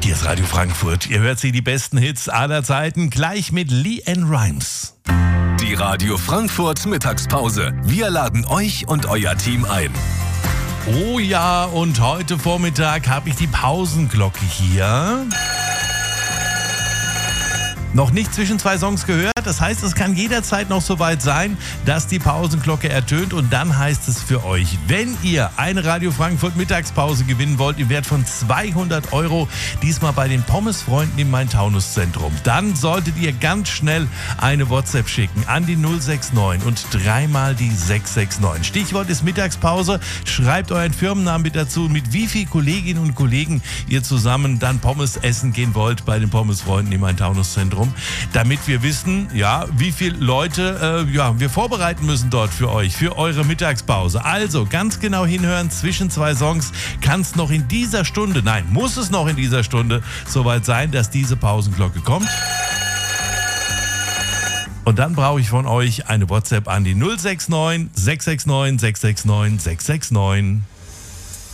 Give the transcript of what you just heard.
Hier ist Radio Frankfurt. Ihr hört sie, die besten Hits aller Zeiten, gleich mit LeAnn Rimes. Die Radio Frankfurt Mittagspause. Wir laden euch und euer Team ein. Oh ja, und heute Vormittag habe ich die Pausenglocke hier. Noch nicht zwischen zwei Songs gehört, das heißt, es kann jederzeit noch soweit sein, dass die Pausenglocke ertönt und dann heißt es für euch, wenn ihr eine Radio Frankfurt Mittagspause gewinnen wollt im Wert von 200 €, diesmal bei den Pommesfreunden im Main-Taunus-Zentrum, dann solltet ihr ganz schnell eine WhatsApp schicken an die 069 und dreimal die 669. Stichwort ist Mittagspause, schreibt euren Firmennamen mit dazu, mit wie vielen Kolleginnen und Kollegen ihr zusammen dann Pommes essen gehen wollt bei den Pommesfreunden im Main-Taunus-Zentrum. Damit wir wissen, ja, wie viele Leute wir vorbereiten müssen dort für euch, für eure Mittagspause. Also ganz genau hinhören, zwischen zwei Songs kann es noch in dieser Stunde, nein, muss es noch in dieser Stunde soweit sein, dass diese Pausenglocke kommt. Und dann brauche ich von euch eine WhatsApp an die 069 669 669 669.